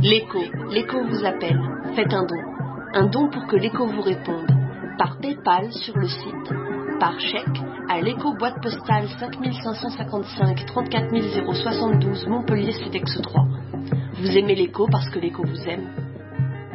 L'écho vous appelle. Faites un don. Un don pour que l'écho vous réponde. Par PayPal sur le site, par chèque à l'écho boîte postale 5555 34 072 Montpellier CEDEX 3. Vous aimez l'écho parce que l'écho vous aime.